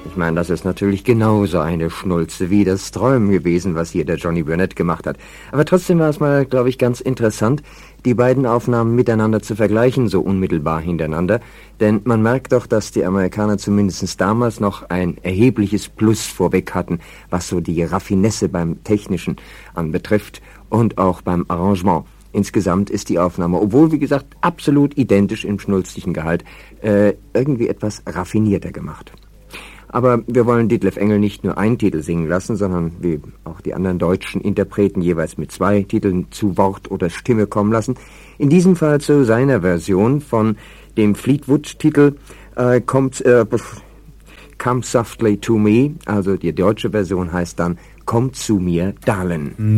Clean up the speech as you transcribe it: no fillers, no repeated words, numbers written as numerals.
Ich meine, das ist natürlich genauso eine Schnulze wie das Träumen gewesen, was hier der Johnny Burnett gemacht hat. Aber trotzdem war es mal, glaube ich, ganz interessant, die beiden Aufnahmen miteinander zu vergleichen, so unmittelbar hintereinander. Denn man merkt doch, dass die Amerikaner zumindest damals noch ein erhebliches Plus vorweg hatten, was so die Raffinesse beim Technischen anbetrifft und auch beim Arrangement. Insgesamt ist die Aufnahme, obwohl, wie gesagt, absolut identisch im schnulzigen Gehalt, irgendwie etwas raffinierter gemacht. Aber wir wollen Ditlev Engel nicht nur einen Titel singen lassen, sondern wie auch die anderen deutschen Interpreten jeweils mit 2 Titeln zu Wort oder Stimme kommen lassen. In diesem Fall zu seiner Version von dem Fleetwood-Titel Come Softly to Me, also die deutsche Version heißt dann Komm zu mir, Darling.